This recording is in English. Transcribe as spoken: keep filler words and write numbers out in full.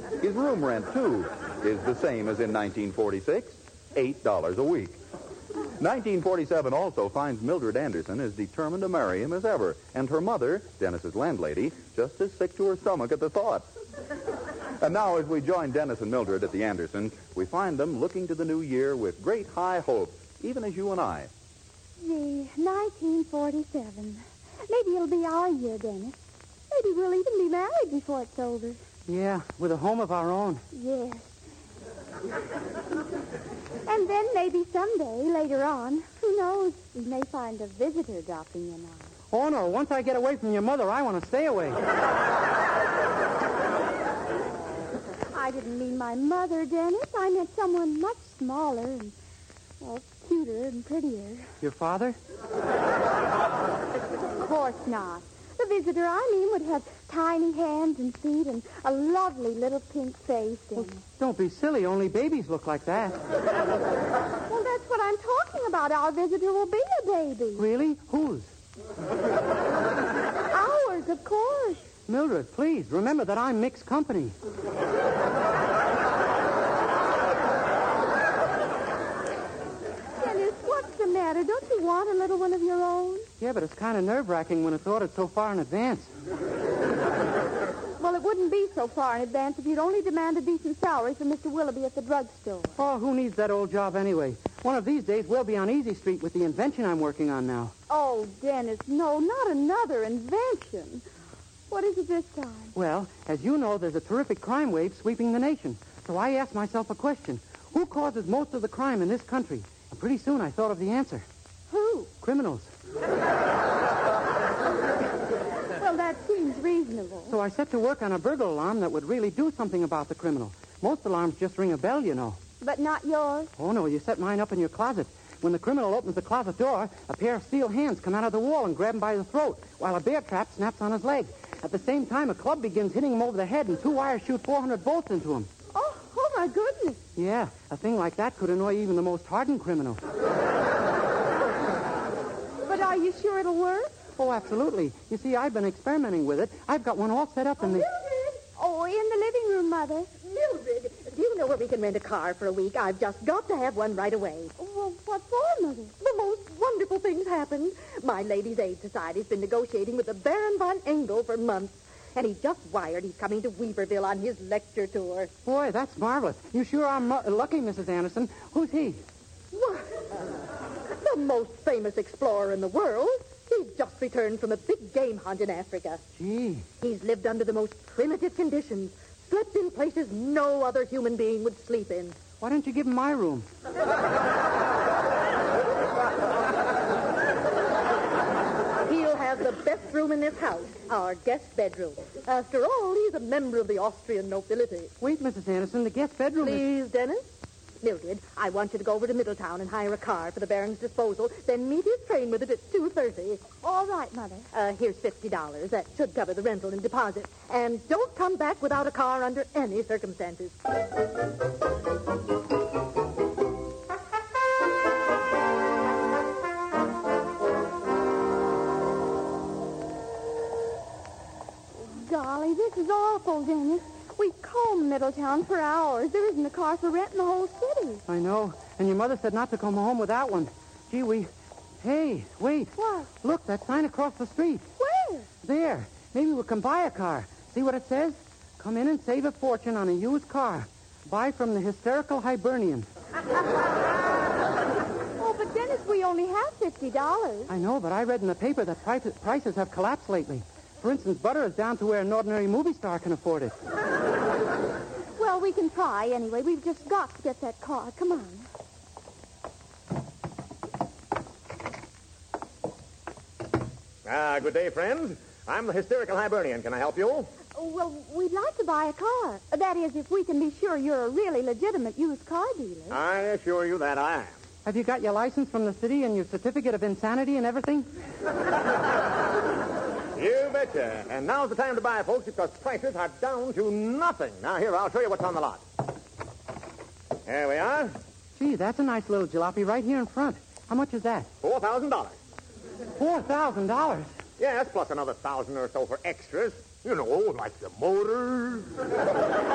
His room rent, too, is the same as in nineteen forty-six, eight dollars a week. nineteen forty-seven also finds Mildred Anderson as determined to marry him as ever, and her mother, Dennis's landlady, just as sick to her stomach at the thought. And now, as we join Dennis and Mildred at the Anderson, we find them looking to the new year with great high hopes, even as you and I. Gee, nineteen forty-seven. Maybe it'll be our year, Dennis. Maybe we'll even be married before it's over. Yeah, with a home of our own. Yes. And then maybe someday, later on, who knows, we may find a visitor dropping in on us. Oh, no. Once I get away from your mother, I want to stay away. I didn't mean my mother, Dennis. I meant someone much smaller and, well, cuter and prettier. Your father? Of course not. The visitor I mean would have tiny hands and feet and a lovely little pink face. And... Well, don't be silly. Only babies look like that. Well, that's what I'm talking about. Our visitor will be a baby. Really? Whose? Ours, of course. Mildred, please, remember that I'm mixed company. Dennis, what's the matter? Don't you want a little one of your own? Yeah, but it's kind of nerve-wracking when it's ordered so far in advance. Well, it wouldn't be so far in advance if you'd only demand a decent salary from Mister Willoughby at the drugstore. Oh, who needs that old job anyway? One of these days, we'll be on Easy Street with the invention I'm working on now. Oh, Dennis, no, not another invention. What is it this time? Well, as you know, there's a terrific crime wave sweeping the nation. So I asked myself a question. Who causes most of the crime in this country? And pretty soon I thought of the answer. Who? Criminals. Well, that seems reasonable. So I set to work on a burglar alarm that would really do something about the criminal. Most alarms just ring a bell, you know. But not yours? Oh, no, you set mine up in your closet. When the criminal opens the closet door, a pair of steel hands come out of the wall and grab him by the throat, while a bear trap snaps on his leg. At the same time, a club begins hitting him over the head, and two wires shoot four hundred bolts into him. Oh, oh, my goodness. Yeah, a thing like that could annoy even the most hardened criminal. But are you sure it'll work? Oh, absolutely. You see, I've been experimenting with it. I've got one all set up in the... Mildred! Oh, in the living room, Mother. Mildred, do you know where we can rent a car for a week? I've just got to have one right away. Well, what for, Mother? The most wonderful things happened. My Ladies' Aid Society's been negotiating with the Baron von Engel for months. And he just wired he's coming to Weaverville on his lecture tour. Boy, that's marvelous. You sure are mu- lucky, Missus Anderson. Who's he? What? The most famous explorer in the world. He's just returned from a big game hunt in Africa. Gee. He's lived under the most primitive conditions, slept in places no other human being would sleep in. Why don't you give him my room? He'll have the best room in this house, our guest bedroom. After all, he's a member of the Austrian nobility. Wait, Missus Anderson, the guest bedroom is... Please, Dennis? Mildred, I want you to go over to Middletown and hire a car for the Baron's disposal, then meet his train with it at two thirty. All right, Mother. Uh, here's fifty dollars. That should cover the rental and deposit. And don't come back without a car under any circumstances. Golly, this is awful, Dennis. We've combed Middletown for hours. There isn't a car for rent in the whole city. I know. And your mother said not to come home without one. Gee, we... Hey, wait. What? Look, that sign across the street. Where? There. Maybe we can buy a car. See what it says? Come in and save a fortune on a used car. Buy from the hysterical Hibernian. Oh, but Dennis, we only have fifty dollars. I know, but I read in the paper that pri- prices have collapsed lately. For instance, butter is down to where an ordinary movie star can afford it. Well, we can try anyway. We've just got to get that car. Come on. Ah, good day, friends. I'm the hysterical Hibernian. Can I help you? Oh, well, we'd like to buy a car. That is, if we can be sure you're a really legitimate used car dealer. I assure you that I am. Have you got your license from the city and your certificate of insanity and everything? You betcha. And now's the time to buy, folks, because prices are down to nothing. Now, here, I'll show you what's on the lot. There we are. Gee, that's a nice little jalopy right here in front. How much is that? four thousand dollars. Four thousand dollars? Yes, plus another thousand or so for extras. You know, like the motors.